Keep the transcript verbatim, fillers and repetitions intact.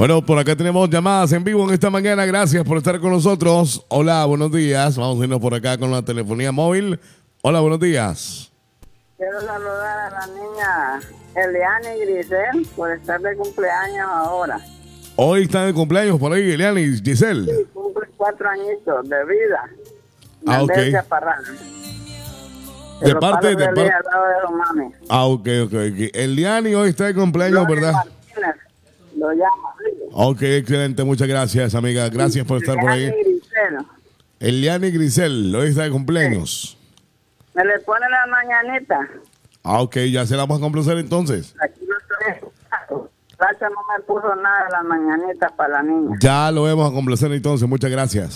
Bueno, por acá tenemos llamadas en vivo en esta mañana. Gracias por estar con nosotros. Hola, buenos días. Vamos a irnos por acá con la telefonía móvil. Hola, buenos días. Quiero saludar a la niña Eliane Grisel por estar de cumpleaños ahora. Hoy está de cumpleaños por ahí, Eliane y Giselle. Sí, cumple cuatro añitos de vida. Ah, ok. De parte de, de, par... de mami. Ah, ok, ok. Eliane hoy está de cumpleaños, Gloria ¿verdad? Martínez lo llama. Ok, excelente. Muchas gracias, amiga. Gracias por estar por ahí. Grisel. Eliane Grisel, hoy está de cumpleaños. Me le pone la mañanita. Ah, ok, ya se la vamos a complacer entonces. Aquí lo estoy. Racha no me puso nada de las mañanitas para la niña. Ya lo vamos a complacer entonces. Muchas gracias.